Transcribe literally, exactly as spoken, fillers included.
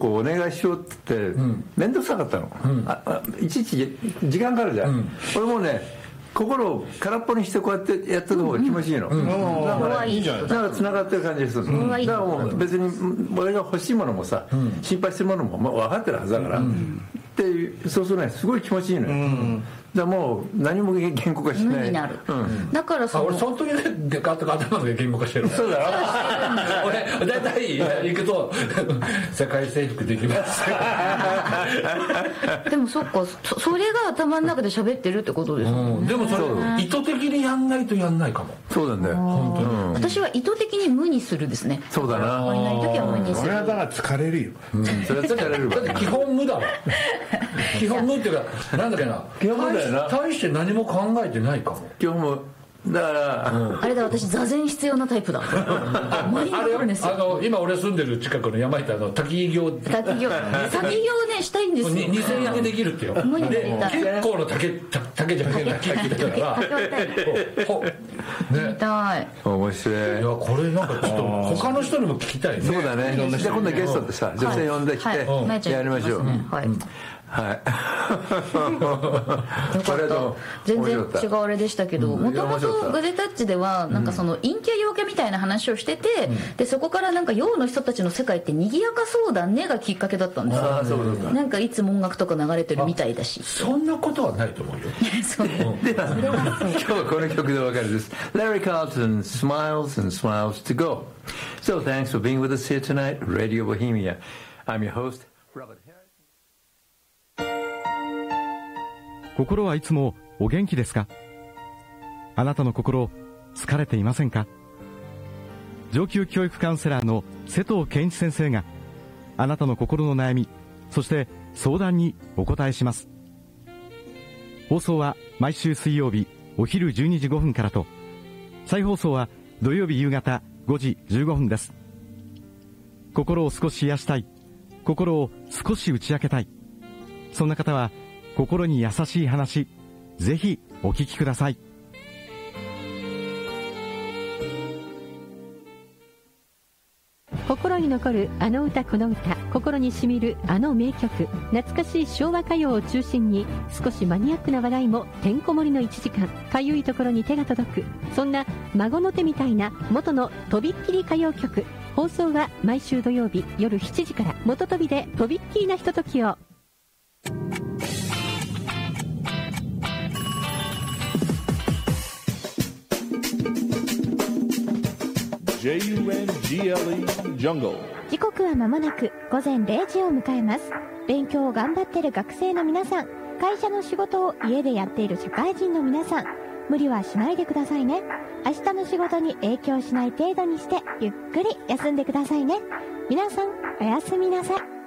こうお願いしようって言って面倒くさかったの、うん、ああいちいち時間かかるじゃん、うん、俺もね心を空っぽにしてこうやってやってる方が気持ちいいの、うんうん、だからね、だからつながってる感じがする、うん、だからもう別に俺が欲しいものもさ、うん、心配してるものも、まあ、分かってるはずだから、うん、っていうそうするねすごい気持ちいいのよ、うん、だからもう何も言語化しない無になる、 うん、だからその俺その時ねデカッと頭で言語化してるそうだろ俺大体行くと世界征服できますでもそっか そ, それが頭の中で喋ってるってことですもんね、 うん、でもそれ意図的にやんないとやんないかもそうなんだよ本当に、うん、 私は意図的に無にするですねそうだないない時は無にする俺はだから疲れるよ、 うん、それは疲れるわだって基本無だわ基本無っていうかなんだっけな基本無だよな大して何も考えてないかも基本無だから、 うん、あれだ私座禅必要なタイプだマリンがあるんですよあの今俺住んでる近くの山板の滝行滝行滝行ねしたいんですよにせんえんできるってよ無理で結構の竹竹じゃなくて滝だからねたい面白いいやこれなんかちょっと他の人にも聞きたいねそうだねじゃあ今度ゲストでさ女性呼んできてやりましょうはいはいよかった全然違うあれでしたけどもともとグデタッチではなんかその陰キャ陽キャみたいな話をしてて、うん、でそこからなんか陽の人たちの世界って賑やかそうだねがきっかけだったんですよあそうそうなんかいつも音楽とか流れてるみたいだしそんなことはないと思うよそうでは今日はこの曲でお別れです Larry Carlton Smiles and Smiles to Go So thanks for being with us here tonight Radio Bohemia I'm your host Robert 心はいつもお元気ですか？あなたの心疲れていませんか？上級教育カウンセラーの瀬藤健一先生があなたの心の悩みそして相談にお答えします。放送は毎週水曜日お昼じゅうにじごふんからと再放送は土曜日夕方ごじじゅうごふんです。心を少し癒したい、心を少し打ち明けたい、そんな方は心に優しい話、ぜひお聞きください。 心に残るあの歌この歌、心にしみるあの名曲、懐かしい昭和歌謡を中心に少しマニアックな話題もてんこ盛りのいちじかん、かゆいところに手が届く、そんな孫の手みたいな元のとびっきり歌謡曲。放送は毎週土曜日夜しちじから、元飛びでとびっきりなひとときを。 ジェイユーエヌジーエルイー Jungle。 時刻は間もなく午前れいじを迎えます。勉強を頑張っている学生の皆さん、会社の仕事を家でやっている社会人の皆さん、無理はしないでくださいね。明日の仕事に影響しない程度にしてゆっくり休んでくださいね。皆さんおやすみなさい。